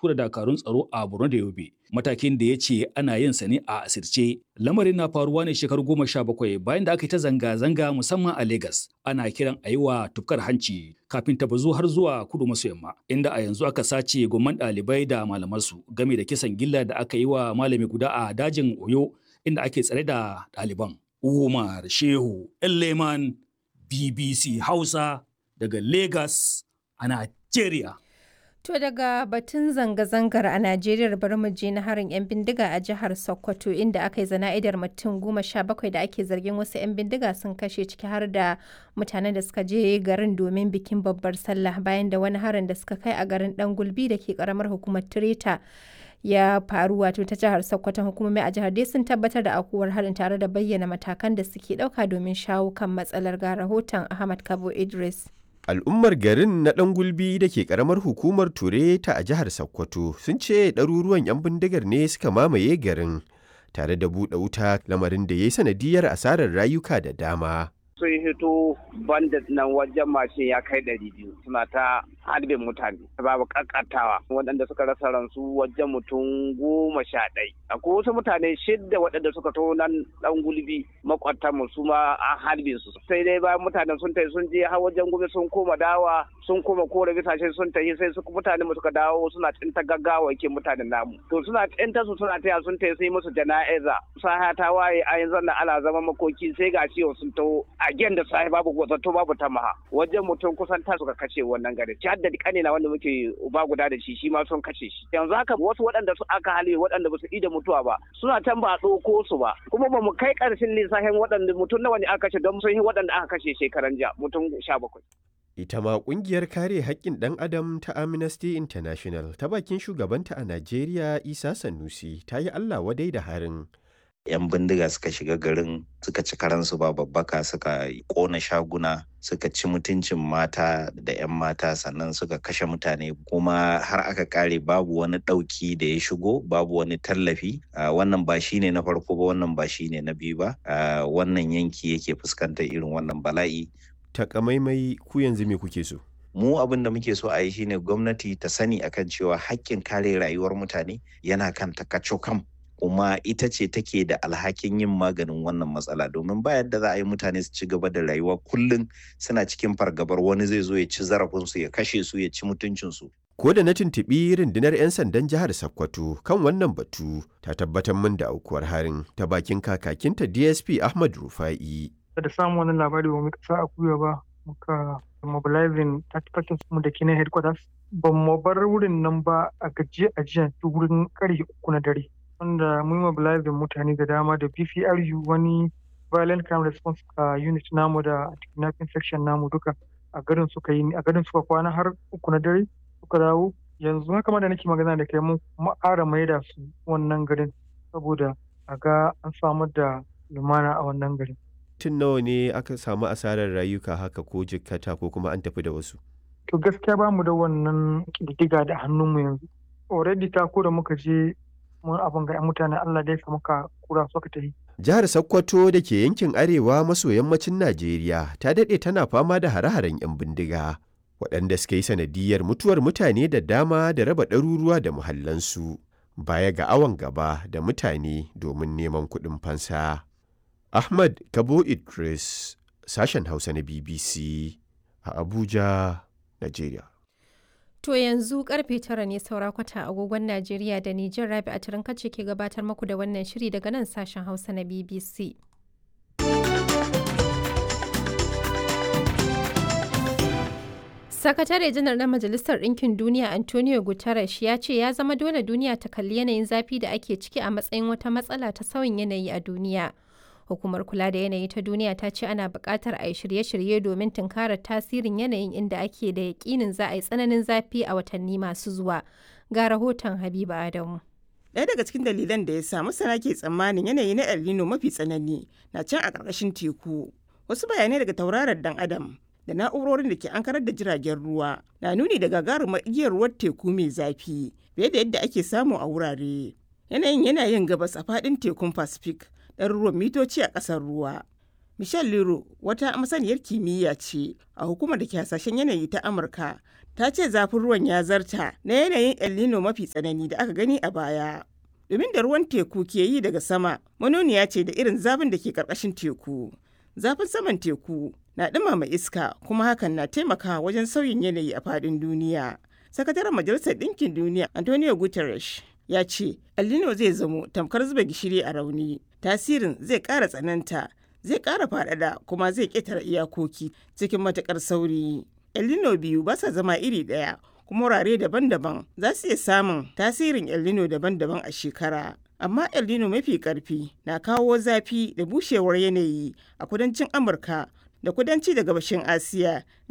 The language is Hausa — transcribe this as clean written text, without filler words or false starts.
tura dakarun tsaro a Borno da Yobe. Matakin da ya ce ana yin sa ne a asirce. Lamarin na faruwa ne shekaru 17 bayan da aka yi ta zanga-zanga musamman a Legas. Ana kiran a yi wa tufkar hanci kafin ta bazu har zuwa kudu maso yamma, inda a yanzu aka sace gwamman ɗalibai da malamansu game da kisan gilla da aka yi wa malami guda a dajin Oyo inda ake tsare da ɗaliban. Umar Shehu Leman, BBC Hausa daga Legas a Najeriya. To daga batun zanga-zangar a Najeriya bari mu je na harin 'yan bindiga a jihar Sokoto inda aka yi zana'idar mutum 17 da ake zargin wasu 'yan bindiga sun kashe ciki har da mutanen da suka je garin domin bikin babbar sallah bayan da wani harin da suka kai a garin Dangulbi da ke karamar hukumar Tireta ya faru wato ta jihar Sokoto. Hukumomi a jihar dai sun tabbatar da aukuwar harin tare da bayyana matakan da suke ɗauka domin shawo kan matsalar. Ga rahoton Ahmad Kabo Idris. Al'ummar garin na ɗan gulbi da ke ƙaramar hukumar Tureta a jihar Sokoto sun ce ɗaruruwan 'yan bindigar ne suka mamaye garin tare da buɗe wuta, lamarin da ya yi sanadiyar asarar rayuka da dama. Sun hito bandit nan wajen mashin ya kai 200 suna ta harbin mutane babu kakatawa, waɗanda suka rasa ransu wajen mutum 11. Akwai wasu mutane 6 waɗanda suka to nan ɗan gulbi makwatanmu su ma an harbe su. Sai dai bayan mutanen sun tafi sun je har wajen gobe sun koma dawa sun koma kore bisashe sun tafi sai mutane suka dawo suna tsinta gaggawa ke mutanen namu. To suna tsinta su suna taya sun tafi sai musu jana'iza. Saha ta waye a yanzu na ana zama makoki sai ga ciwo sun taho a gen da sahi babu zato babu tamaha wajen mutum kusan ta suka kashe wannan gari. Ci hadda kanina wanda muke uba guda da shi ma sun kashe shi. Yanzu haka wasu waɗanda su aka hali waɗanda ba su ida mutuwa ba suna can ba a ɗauko su ba, kuma ba mu kai ƙarshen lissafin waɗanda mutum nawa ne aka kashe don sun yi waɗanda aka kashe shekaran jiya mutum 17. Ita ma ƙungiyar kare haƙƙin ɗan adam ta Amnesty International ta bakin shugabanta a Najeriya Isa Sanusi ta yi Allah wadai da harin. 'Yan bindiga suka shiga garin suka ci karansu ba babbaka, suka kona shaguna, suka ci mutuncin mata da 'yan mata, sannan suka kashe mutane, kuma har aka kare babu wani ɗauki da ya shigo, babu wani tallafi. Wannan ba shi ne na farko ba, wannan ba shi ne na biyu ba. Wannan yanki yake fuskantar irin wannan bala'i. Takamaimai ku yanzu me kuke so? Mu abin da muke so a yi shine gwamnati ta sani akan cewa haƙƙin kare rayuwar mutane yana kan takacokam, kuma ita ce take da alhakin yin maganin wannan matsala, domin ba yadda za a yi mutane su ci gaba da rayuwa kullum suna cikin fargabar wani zai zo ya ci zarafinsu, ya kashe su, ya ci mutuncinsu. Ko da na tuntuɓi rundunar 'yan sandan jihar Sokoto kan wannan batu ta tabbatar min da aukuwar harin ta bakin kakakinta DSP Ahmad Rufa'i. Da samun wani labari ba mu kasa a kuya ba, muka mobilizing 30% mu da ke na headquarters. Ba mu bar wurin nan ba a gajiya a jiya wurin karfe 3 na dare. Wanda mun mobilizing mutane da dama da BCRU, wani violent crime response unit namu da kidnapping section namu duka a garin suka kwana har 3 na dare suka dawo. Yanzu haka ma da nake magana da kai mun ƙara maida su wannan garin saboda a ga an samar da lumana a wannan garin. Tun nawa ne aka samu asarar rayuka haka ko jikkata ko kuma an tafi da wasu? To gaskiya ba mu da wannan ƙididdiga da hannunmu yanzu. Already ta ko da muka je mun abin ga mutane Allah dai ka muka kura suka tafi. Jihar Sokoto da ke yankin arewa maso yammacin Najeriya ta daɗe tana fama da hare-haren 'yan bindiga, waɗanda suka yi sanadiyar mutuwar mutane da dama da raba ɗaruruwa da muhallansu, baya ga awon gaba da mutane domin neman kuɗin fansa. Ahmad Kabo Idris, sashen Hausa na BBC a Abuja, Najeriya. To yanzu karfe 9 ne saura kwata agogon Najeriya da Nijar. Rabi'a Turinkace ke gabatar muku da wannan shiri daga nan sashen Hausa na BBC. Sakatare janar na Majalisar Ɗinkin Duniya Antonio Guterres ya ce ya zama dole duniya ta kalli yanayin zafi da ake ciki a matsayin wata matsala ta sauyin yanayi a duniya. Hukumar kula da yanayi ta duniya ta ce ana buƙatar a yi shirye-shirye domin tunkarar tasirin yanayin, inda ake da yaƙinin za a yi tsananin zafi a watanni masu zuwa. Ga rahoton Habiba Adamu. Ɗaya daga cikin dalilan da ya sa masana ke tsammanin yanayi na El Nino mafi tsanani na can a ƙarƙashin teku. Wasu bayanai daga tauraron dan Adam da na'urorin da ke ankarar da jiragen ruwa na nuni da gagarumar igiyar ruwan teku mai zafi fiye da yadda ake samu a wurare. Yanayin yana yin gabas a faɗin tekun Pacific, ɗaruruwan mitoci a ƙasar ruwa. Michelle Lero wata masaniyar kimiyya ce a hukumar da ke hasashen yanayi ta Amurka ta ce zafin ruwan ya zarta na yanayin El Nino mafi tsanani da aka gani a baya. Domin da ruwan teku ke yi daga sama, manoniya ce da irin zafin da ke ƙarƙashin teku. Zafin saman teku na ɗumama iska kuma hakan na taimakawa wajen sauyin yanayi a faɗin duniya. Sakataren Majalisar Ɗinkin Duniya Antonio Guterres ya ce El Nino zai zamo tamkar zuba gishiri a rauni. Tasirin zai ƙara tsananta, zai ƙara faɗaɗa kuma zai ƙetare iyakoki cikin matuƙar sauri. El Nino biyu ba sa zama iri ɗaya kuma wurare daban-daban za su iya samun tasirin El Nino daban-daban a shekara. Amma El Nino mafi ƙarfi na kawo zafi da bushewar yanayi a kudancin Amurka da kudanci da gabashin Asiya